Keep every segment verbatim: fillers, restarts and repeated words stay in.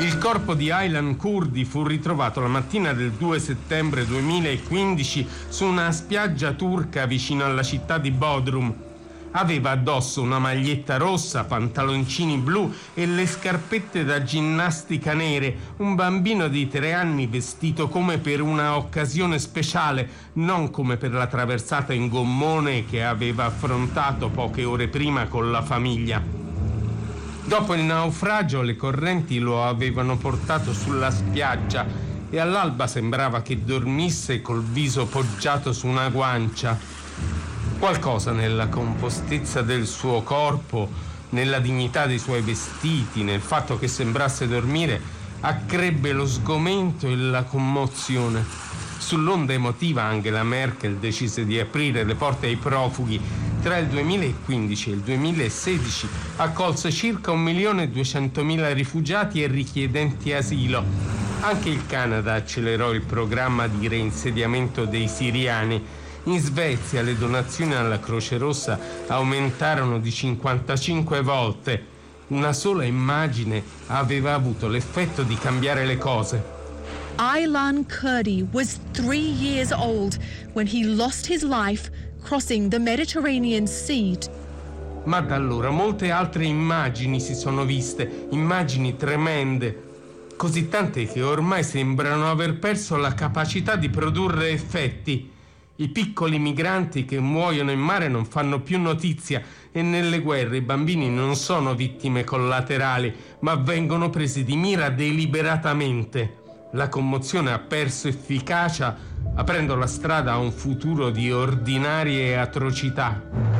Il corpo di Aylan Kurdi fu ritrovato la mattina del due settembre duemilaquindici su una spiaggia turca vicino alla città di Bodrum. Aveva addosso una maglietta rossa, pantaloncini blu e le scarpette da ginnastica nere, un bambino di tre anni vestito come per una occasione speciale, non come per la traversata in gommone che aveva affrontato poche ore prima con la famiglia. Dopo il naufragio le correnti lo avevano portato sulla spiaggia e all'alba sembrava che dormisse col viso poggiato su una guancia. Qualcosa nella compostezza del suo corpo, nella dignità dei suoi vestiti, nel fatto che sembrasse dormire, accrebbe lo sgomento e la commozione. Sull'onda emotiva Angela Merkel decise di aprire le porte ai profughi. Tra il duemilaquindici e il duemilasedici accolse circa un milione e duecentomila rifugiati e richiedenti asilo. Anche il Canada accelerò il programma di reinsediamento dei siriani. In Svezia le donazioni alla Croce Rossa aumentarono di cinquantacinque volte. Una sola immagine aveva avuto l'effetto di cambiare le cose. Aylan Kurdi was three years old when he lost his life crossing the Mediterranean Sea. Ma da allora molte altre immagini si sono viste, immagini tremende, così tante che ormai sembrano aver perso la capacità di produrre effetti. I piccoli migranti che muoiono in mare non fanno più notizia e nelle guerre i bambini non sono vittime collaterali, ma vengono presi di mira deliberatamente. La commozione ha perso efficacia, aprendo la strada a un futuro di ordinarie atrocità.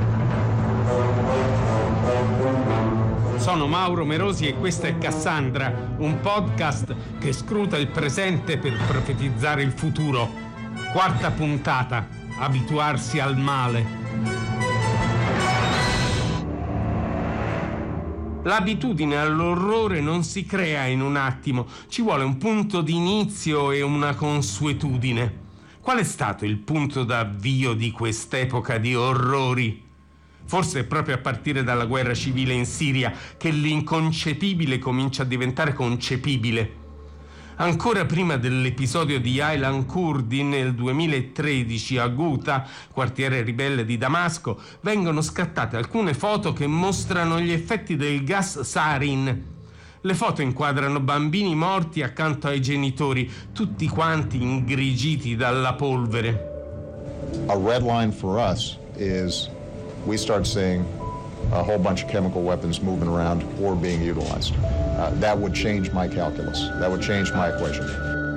Sono Mauro Merosi e questa è Cassandra, un podcast che scruta il presente per profetizzare il futuro. Quarta puntata, abituarsi al male. L'abitudine all'orrore non si crea in un attimo, ci vuole un punto di inizio e una consuetudine. Qual è stato il punto d'avvio di quest'epoca di orrori? Forse è proprio a partire dalla guerra civile in Siria che l'inconcepibile comincia a diventare concepibile. Ancora prima dell'episodio di Aylan Kurdi nel duemilatredici a Ghouta, quartiere ribelle di Damasco, vengono scattate alcune foto che mostrano gli effetti del gas sarin. Le foto inquadrano bambini morti accanto ai genitori, tutti quanti ingrigiti dalla polvere. A red line for us is we start seeing a whole bunch of chemical weapons moving around or being utilized. Uh, that would change my calculus. That would change my equation.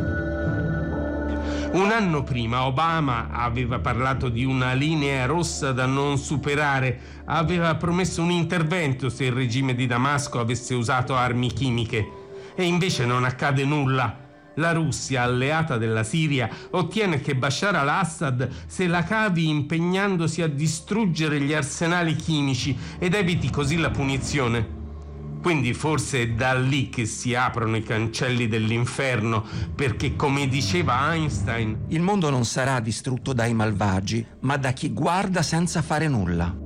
Un anno prima Obama aveva parlato di una linea rossa da non superare, aveva promesso un intervento se il regime di Damasco avesse usato armi chimiche. E invece non accade nulla. La Russia, alleata della Siria, ottiene che Bashar al-Assad se la cavi impegnandosi a distruggere gli arsenali chimici ed eviti così la punizione. Quindi forse è da lì che si aprono i cancelli dell'inferno, perché come diceva Einstein, il mondo non sarà distrutto dai malvagi, ma da chi guarda senza fare nulla.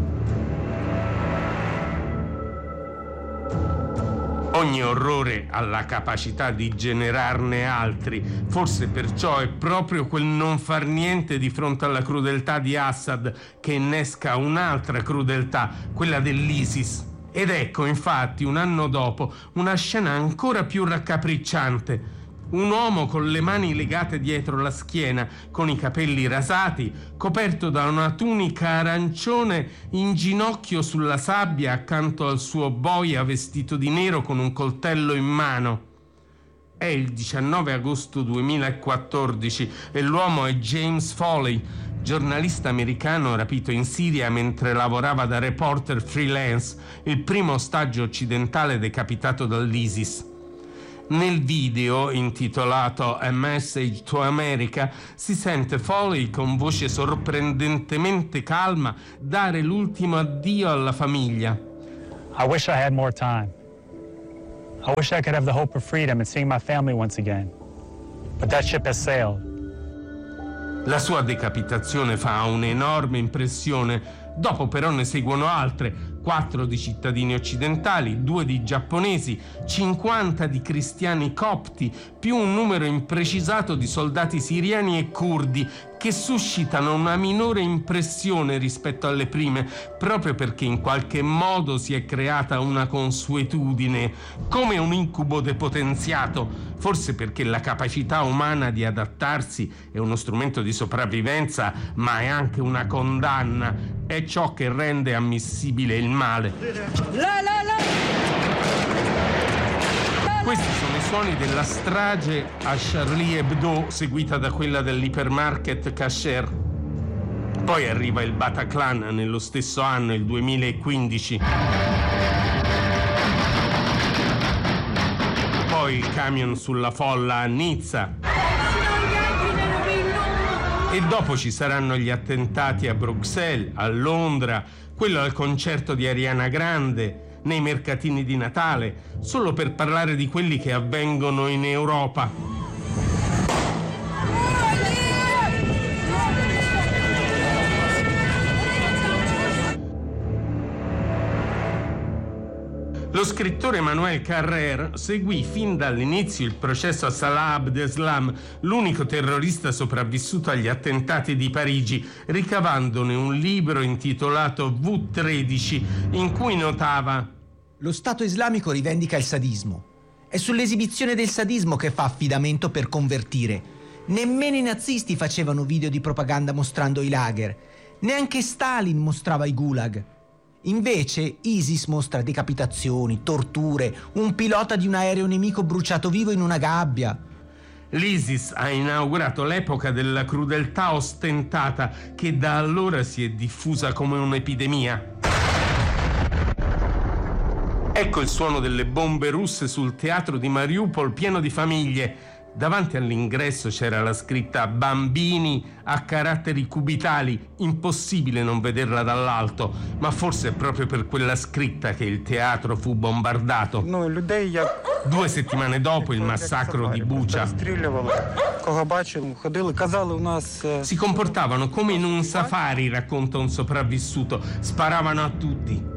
Ogni orrore ha la capacità di generarne altri, forse perciò è proprio quel non far niente di fronte alla crudeltà di Assad che innesca un'altra crudeltà, quella dell'ISIS. Ed ecco infatti un anno dopo una scena ancora più raccapricciante. Un uomo con le mani legate dietro la schiena, con i capelli rasati, coperto da una tunica arancione, in ginocchio sulla sabbia accanto al suo boia vestito di nero con un coltello in mano. È il diciannove agosto duemilaquattordici e l'uomo è James Foley, giornalista americano rapito in Siria mentre lavorava da reporter freelance, il primo ostaggio occidentale decapitato dall'ISIS. Nel video, intitolato A Message to America, si sente Foley con voce sorprendentemente calma dare l'ultimo addio alla famiglia. I wish I had more time. I wish I could have the hope of freedom and seeing my family once again. But that ship has sailed. La sua decapitazione fa un'enorme impressione, dopo però ne seguono altre, quattro di cittadini occidentali, due di giapponesi, cinquanta di cristiani copti, più un numero imprecisato di soldati siriani e curdi, che suscitano una minore impressione rispetto alle prime, proprio perché in qualche modo si è creata una consuetudine, come un incubo depotenziato, forse perché la capacità umana di adattarsi è uno strumento di sopravvivenza, ma è anche una condanna, è ciò che rende ammissibile il male. La, la, la. Questi sono i suoni della strage a Charlie Hebdo, seguita da quella dell'ipermarket Kasher. Poi arriva il Bataclan nello stesso anno, il duemilaquindici. Poi il camion sulla folla a Nizza. E dopo ci saranno gli attentati a Bruxelles, a Londra, quello al concerto di Ariana Grande, nei mercatini di Natale, solo per parlare di quelli che avvengono in Europa. Lo scrittore Emmanuel Carrère seguì fin dall'inizio il processo a Salah Abdeslam, l'unico terrorista sopravvissuto agli attentati di Parigi, ricavandone un libro intitolato V tredici, in cui notava: lo Stato islamico rivendica il sadismo. È sull'esibizione del sadismo che fa affidamento per convertire. Nemmeno i nazisti facevano video di propaganda mostrando i lager. Neanche Stalin mostrava i gulag. Invece ISIS mostra decapitazioni, torture, un pilota di un aereo nemico bruciato vivo in una gabbia. L'ISIS ha inaugurato l'epoca della crudeltà ostentata, che da allora si è diffusa come un'epidemia. Ecco il suono delle bombe russe sul teatro di Mariupol pieno di famiglie. Davanti all'ingresso c'era la scritta "Bambini" a caratteri cubitali, impossibile non vederla dall'alto, ma forse è proprio per quella scritta che il teatro fu bombardato. Due settimane dopo il massacro di Bucha. Si comportavano come in un safari, racconta un sopravvissuto, sparavano a tutti.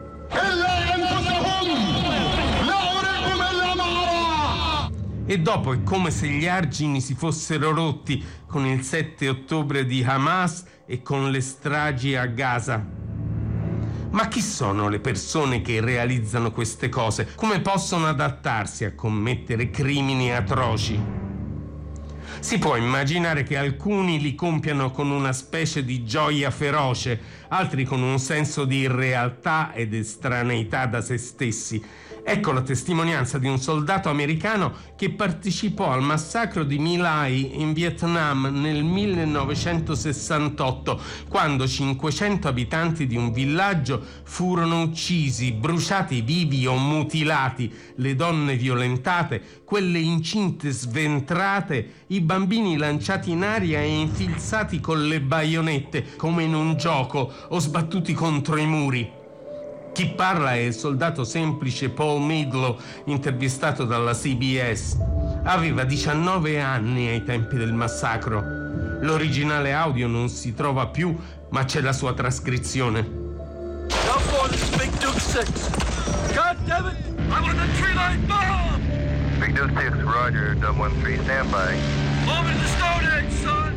E dopo è come se gli argini si fossero rotti con il sette ottobre di Hamas e con le stragi a Gaza. Ma chi sono le persone che realizzano queste cose? Come possono adattarsi a commettere crimini atroci? Si può immaginare che alcuni li compiano con una specie di gioia feroce, altri con un senso di irrealtà ed estraneità da se stessi. Ecco la testimonianza di un soldato americano che partecipò al massacro di My Lai in Vietnam nel millenovecentosessantotto, quando cinquecento abitanti di un villaggio furono uccisi, bruciati vivi o mutilati, le donne violentate, quelle incinte sventrate, i bambini lanciati in aria e infilzati con le baionette come in un gioco o sbattuti contro i muri. Chi parla è il soldato semplice Paul Midlow, intervistato dalla C B S. Aveva diciannove anni ai tempi del massacro. L'originale audio non si trova più, ma c'è la sua trascrizione. Big Duke six. God damn it! I'm on the tree line bomb! Big Duke six, roger, Dub one three, stand by. Bomb in the Stone Age, son!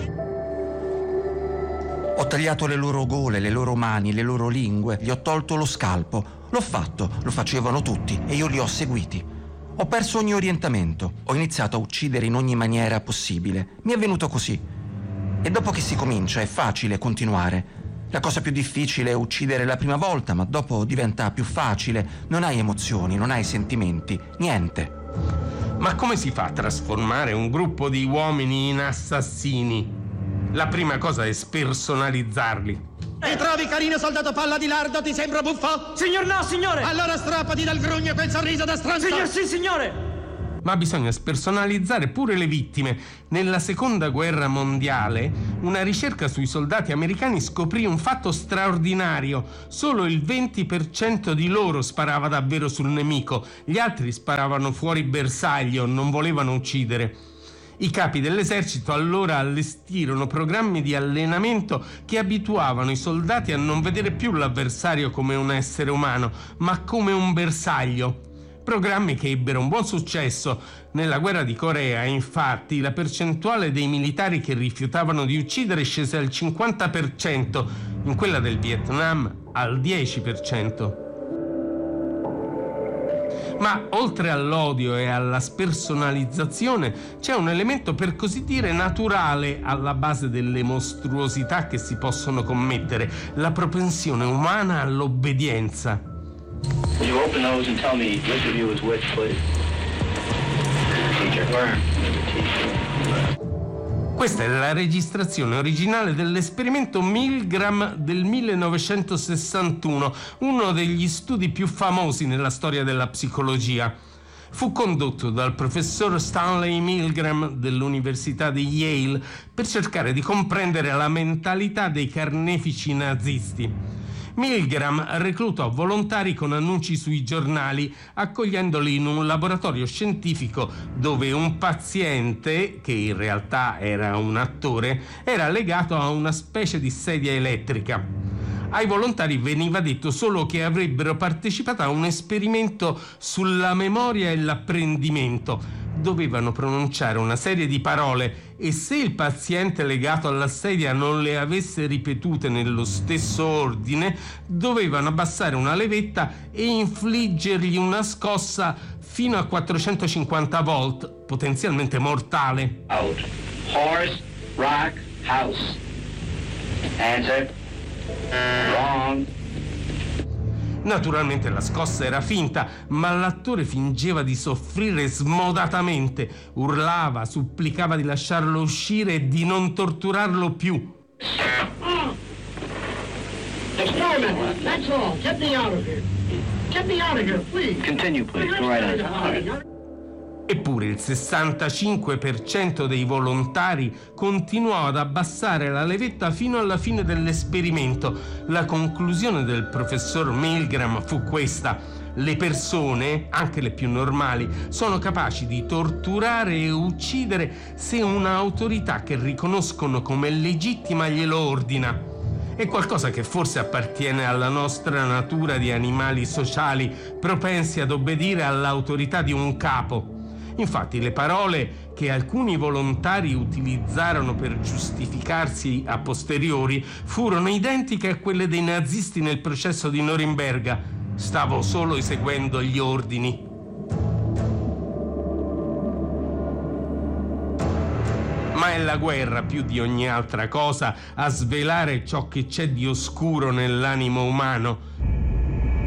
Ho tagliato le loro gole, le loro mani, le loro lingue, gli ho tolto lo scalpo. L'ho fatto, lo facevano tutti e io li ho seguiti. Ho perso ogni orientamento, ho iniziato a uccidere in ogni maniera possibile. Mi è venuto così. E dopo che si comincia è facile continuare. La cosa più difficile è uccidere la prima volta, ma dopo diventa più facile. Non hai emozioni, non hai sentimenti, niente. Ma come si fa a trasformare un gruppo di uomini in assassini? La prima cosa è spersonalizzarli. Ti trovi carino soldato palla di lardo? Ti sembra buffo? Signor no, signore! Allora strappati dal grugno quel sorriso da stronzo! Signor sì, signore! Ma bisogna spersonalizzare pure le vittime. Nella seconda guerra mondiale, una ricerca sui soldati americani scoprì un fatto straordinario. Solo il venti per cento di loro sparava davvero sul nemico. Gli altri sparavano fuori bersaglio, non volevano uccidere. I capi dell'esercito allora allestirono programmi di allenamento che abituavano i soldati a non vedere più l'avversario come un essere umano, ma come un bersaglio. Programmi che ebbero un buon successo. Nella guerra di Corea, infatti, la percentuale dei militari che rifiutavano di uccidere scese al cinquanta per cento, in quella del Vietnam al dieci per cento. Ma oltre all'odio e alla spersonalizzazione c'è un elemento per così dire naturale alla base delle mostruosità che si possono commettere: la propensione umana all'obbedienza. Will you open those and tell me which of you is which, please? Teacher. Where? Teacher. Questa è la registrazione originale dell'esperimento Milgram del millenovecentosessantuno, uno degli studi più famosi nella storia della psicologia. Fu condotto dal professor Stanley Milgram dell'Università di Yale per cercare di comprendere la mentalità dei carnefici nazisti. Milgram reclutò volontari con annunci sui giornali, accogliendoli in un laboratorio scientifico dove un paziente, che in realtà era un attore, era legato a una specie di sedia elettrica. Ai volontari veniva detto solo che avrebbero partecipato a un esperimento sulla memoria e l'apprendimento. Dovevano pronunciare una serie di parole e se il paziente legato alla sedia non le avesse ripetute nello stesso ordine, dovevano abbassare una levetta e infliggergli una scossa fino a quattrocentocinquanta volt, potenzialmente mortale. Out. Horse, rock, house. Answer. Wrong. Naturalmente la scossa era finta, ma l'attore fingeva di soffrire smodatamente, urlava, supplicava di lasciarlo uscire e di non torturarlo più. Experiment, that's all. Get me out of here. Get me out of here, please. Continue, please. Go right on. Eppure il sessantacinque per cento dei volontari continuò ad abbassare la levetta fino alla fine dell'esperimento. La conclusione del professor Milgram fu questa: le persone, anche le più normali, sono capaci di torturare e uccidere se un'autorità che riconoscono come legittima glielo ordina. È qualcosa che forse appartiene alla nostra natura di animali sociali, propensi ad obbedire all'autorità di un capo. Infatti le parole che alcuni volontari utilizzarono per giustificarsi a posteriori furono identiche a quelle dei nazisti nel processo di Norimberga. Stavo solo eseguendo gli ordini. Ma è la guerra, più di ogni altra cosa, a svelare ciò che c'è di oscuro nell'animo umano.